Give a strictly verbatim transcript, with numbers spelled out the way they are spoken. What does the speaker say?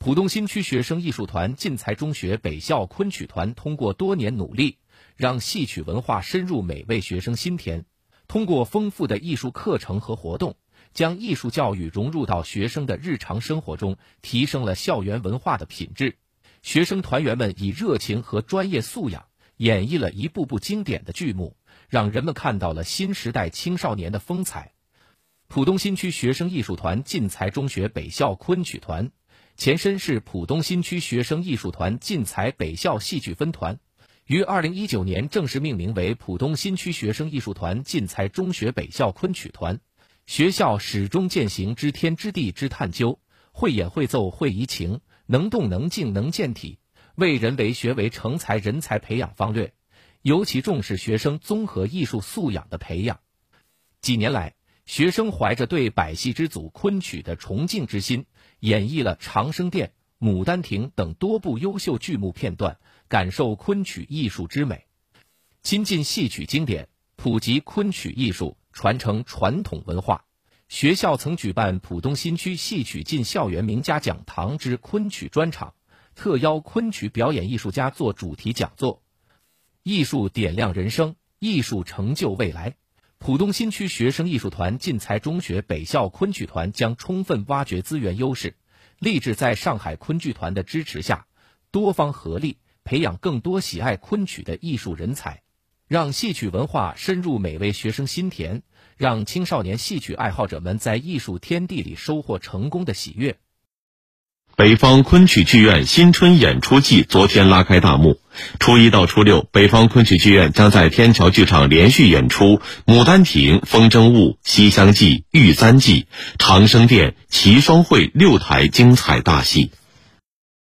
浦东新区学生艺术团晋才中学北校昆曲团通过多年努力，让戏曲文化深入每位学生心田，通过丰富的艺术课程和活动，将艺术教育融入到学生的日常生活中，提升了校园文化的品质。学生团员们以热情和专业素养演绎了一部部经典的剧目，让人们看到了新时代青少年的风采。浦东新区学生艺术团晋才中学北校昆曲团，前身是浦东新区学生艺术团晋才北校戏剧分团，于二零一九年正式命名为浦东新区学生艺术团晋才中学北校昆曲团。学校始终践行知天知地知探究，会演会奏会怡情，能动能静能健体，为人为学为成才人才培养方略，尤其重视学生综合艺术素养的培养。几年来，学生怀着对百戏之祖昆曲的崇敬之心，演绎了《长生殿》《牡丹亭》等多部优秀剧目片段，感受昆曲艺术之美，亲近戏曲经典，普及昆曲艺术，传承传统文化。学校曾举办浦东新区戏曲进校园名家讲堂之昆曲专场，特邀昆曲表演艺术家做主题讲座。艺术点亮人生，艺术成就未来。浦东新区学生艺术团晋才中学北校昆曲团将充分挖掘资源优势，立志在上海昆剧团的支持下，多方合力，培养更多喜爱昆曲的艺术人才，让戏曲文化深入每位学生心田，让青少年戏曲爱好者们在艺术天地里收获成功的喜悦。 北方昆曲剧院新春演出季昨天拉开大幕，初一到初六，北方昆曲剧院将在天桥剧场连续演出《牡丹亭》《风筝误》《西厢记》《玉簪记》《长生殿》《齐双会》六台精彩大戏。